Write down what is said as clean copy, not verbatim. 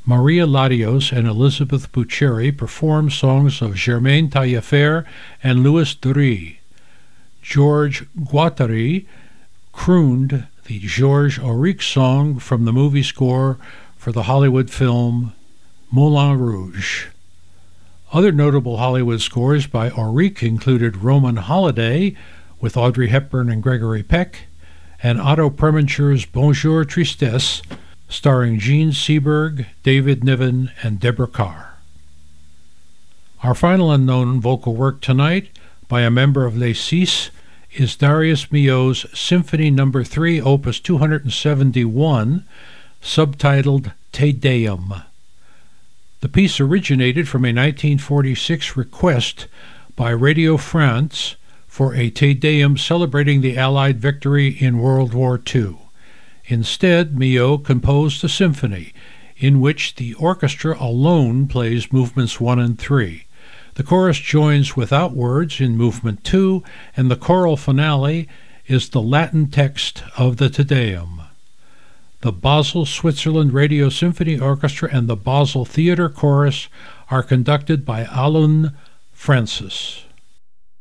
Maria Larios and Elizabeth Bucheri performed songs of Germaine Taillefer and Louis Dury. George Guattari crooned the Georges Auric song from the movie score for the Hollywood film Moulin Rouge. Other notable Hollywood scores by Auric included Roman Holiday with Audrey Hepburn and Gregory Peck, and Otto Premanchure's Bonjour Tristesse, starring Gene Seberg, David Niven, and Deborah Carr. Our final unknown vocal work tonight, by a member of Les Six, is Darius Milhaud's Symphony No. 3, Opus 271, subtitled Te Deum. The piece originated from a 1946 request by Radio France for a Te Deum celebrating the Allied victory in World War II. Instead, Milhaud composed a symphony in which the orchestra alone plays movements 1 and 3. The chorus joins without words in movement 2, and the choral finale is the Latin text of the Te Deum. The Basel, Switzerland Radio Symphony Orchestra and the Basel Theatre Chorus are conducted by Alun Francis.